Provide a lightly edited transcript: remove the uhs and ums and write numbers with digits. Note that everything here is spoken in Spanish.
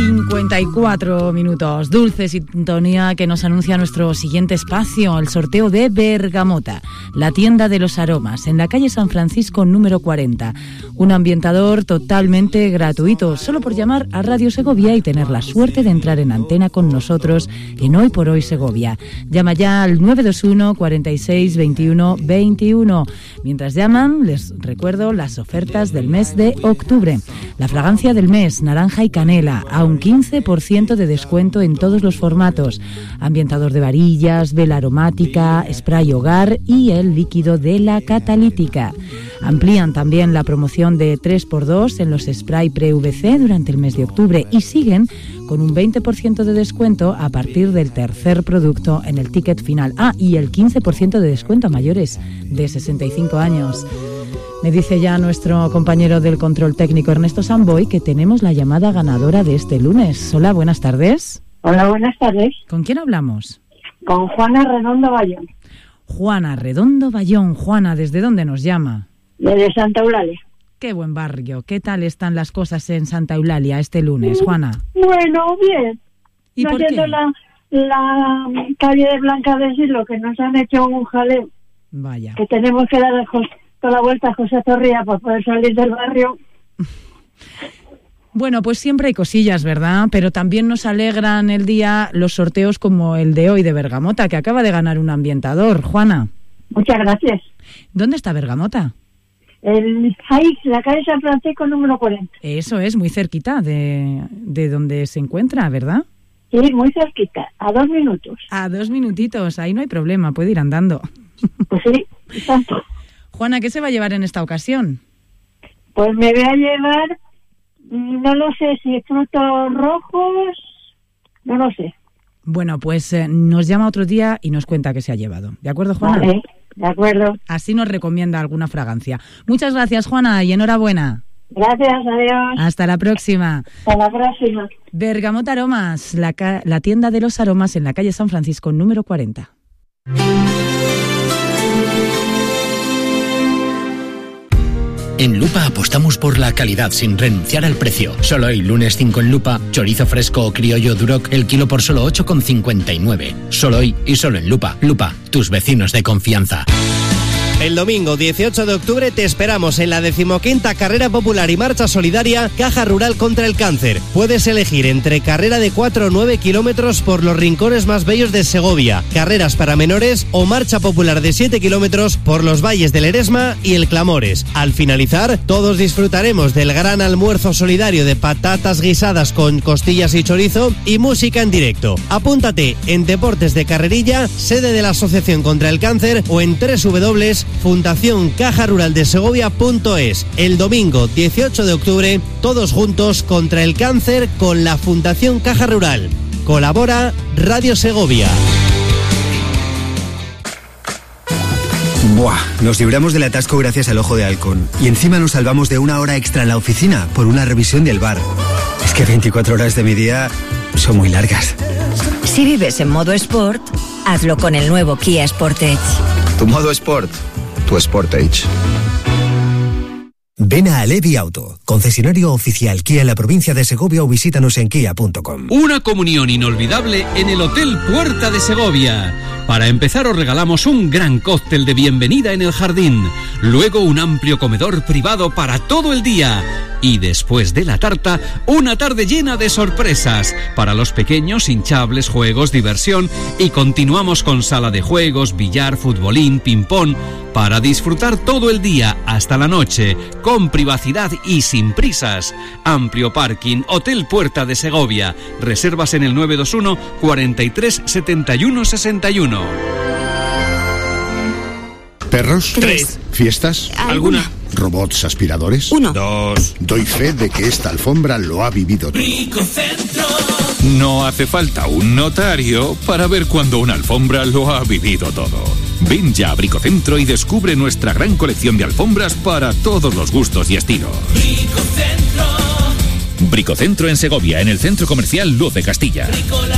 54 minutos, dulce sintonía que nos anuncia nuestro siguiente espacio, el sorteo de Bergamota, la tienda de los aromas, en la calle San Francisco número 40. Un ambientador totalmente gratuito, solo por llamar a Radio Segovia y tener la suerte de entrar en antena con nosotros en Hoy por Hoy Segovia. Llama ya al 921 46 21 21. Mientras llaman, les recuerdo las ofertas del mes de octubre. La fragancia del mes, naranja y canela, a un 15% de descuento en todos los formatos. Ambientador de varillas, vela aromática, spray hogar y el líquido de la catalítica. Amplían también la promoción de 3x2 en los spray pre-UVC durante el mes de octubre y siguen con un 20% de descuento a partir del tercer producto en el ticket final. Y el 15% de descuento a mayores de 65 años. Me dice ya nuestro compañero del control técnico, Ernesto Samboy, que tenemos la llamada ganadora de este lunes. Hola, buenas tardes. Hola, buenas tardes. ¿Con quién hablamos? Con Juana Redondo Bayón. Juana Redondo Bayón. Juana, ¿desde dónde nos llama? Desde Santa Eulalia. Qué buen barrio. ¿Qué tal están las cosas en Santa Eulalia este lunes, Juana? Bueno, bien. ¿Y por qué? La calle de Blanca de Silo, que nos han hecho un jaleo. Vaya. Que tenemos que dar toda la vuelta a José Zorrilla para poder salir del barrio. Bueno, pues siempre hay cosillas, ¿verdad? Pero también nos alegran el día los sorteos como el de hoy de Bergamota, que acaba de ganar un ambientador. Juana. Muchas gracias. ¿Dónde está Bergamota? Ahí, la calle San Francisco número 40. Eso es, muy cerquita de donde se encuentra, ¿verdad? Sí, muy cerquita, a 2 minutos. A 2 minutitos, ahí no hay problema, puede ir andando. Pues sí, tanto. Juana, ¿qué se va a llevar en esta ocasión? Pues me voy a llevar, no lo sé, si frutos rojos, no lo sé. Bueno, pues nos llama otro día y nos cuenta qué se ha llevado. ¿De acuerdo, Juana? Vale, de acuerdo. Así nos recomienda alguna fragancia. Muchas gracias, Juana, y enhorabuena. Gracias, adiós. Hasta la próxima. Hasta la próxima. Bergamota Aromas, la tienda de los aromas en la calle San Francisco número 40. En Lupa apostamos por la calidad sin renunciar al precio. Solo hoy, lunes 5 en Lupa, chorizo fresco o criollo Duroc, el kilo por solo 8,59. Solo hoy y solo en Lupa. Lupa, tus vecinos de confianza. El domingo 18 de octubre te esperamos en la 15ª Carrera Popular y Marcha Solidaria Caja Rural contra el Cáncer. Puedes elegir entre carrera de 4 o 9 kilómetros por los rincones más bellos de Segovia, carreras para menores o marcha popular de 7 kilómetros por los valles del Eresma y el Clamores. Al finalizar, todos disfrutaremos del gran almuerzo solidario de patatas guisadas con costillas y chorizo y música en directo. Apúntate en Deportes de Carrerilla, sede de la Asociación contra el Cáncer, o en www.fundacioncajaruraldesegovia.es. El domingo 18 de octubre, todos juntos contra el cáncer con la Fundación Caja Rural. Colabora Radio Segovia. Buah, nos libramos del atasco gracias al Ojo de Halcón. Y encima nos salvamos de 1 hora extra en la oficina por una revisión del bar. Es que 24 horas de mi día son muy largas. Si vives en modo Sport, hazlo con el nuevo Kia Sportage. Tu modo Sport, tu Sportage. Ven a Alevi Auto, concesionario oficial Kia en la provincia de Segovia, o visítanos en kia.com. Una comunión inolvidable en el Hotel Puerta de Segovia. Para empezar os regalamos un gran cóctel de bienvenida en el jardín, luego un amplio comedor privado para todo el día y después de la tarta, una tarde llena de sorpresas para los pequeños, hinchables, juegos, diversión, y continuamos con sala de juegos, billar, futbolín, ping-pong, para disfrutar todo el día hasta la noche, con privacidad y sin prisas. Amplio parking, Hotel Puerta de Segovia. Reservas en el 921 43 71 61. ¿Perros? 3. ¿Fiestas? ¿Alguna? ¿Robots aspiradores? 1. 2. Doy fe de que esta alfombra lo ha vivido todo. Bricocentro. No hace falta un notario para ver cuando una alfombra lo ha vivido todo. Ven ya a Bricocentro y descubre nuestra gran colección de alfombras para todos los gustos y estilos. Bricocentro. Bricocentro en Segovia, en el Centro Comercial Luz de Castilla.